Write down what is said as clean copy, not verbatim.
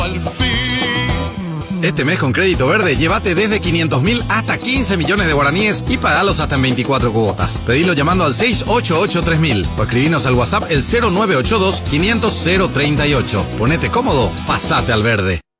Al fin. Este mes con Crédito Verde, llévate desde 500.000 hasta 15 millones de guaraníes y pagalos hasta en 24 cuotas. Pedilo llamando al 688-3000 o escribinos al WhatsApp el 0982 500 038. Ponete cómodo, pasate al verde.